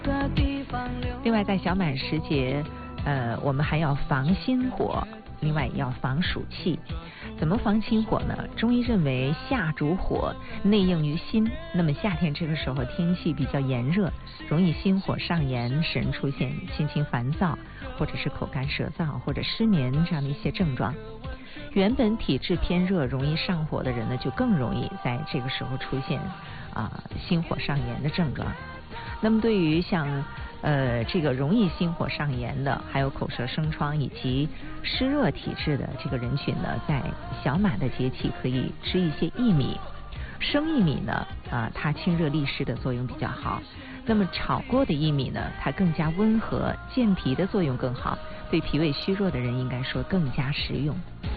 另外，在小满时节，我们还要防心火，另外也要防暑气。怎么防心火呢？中医认为夏主火，内应于心。那么夏天这个时候天气比较炎热，容易心火上炎，使人出现心情烦躁，或者是口干舌燥，或者失眠这样的一些症状。原本体质偏热、容易上火的人呢，就更容易在这个时候出现心火上炎的症状。那么对于像这个容易心火上炎的，还有口舌生疮以及湿热体质的这个人群呢，在小满的节气可以吃一些薏米。生薏米呢，它清热利湿的作用比较好。那么炒过的薏米呢，它更加温和，健脾的作用更好，对脾胃虚弱的人应该说更加实用。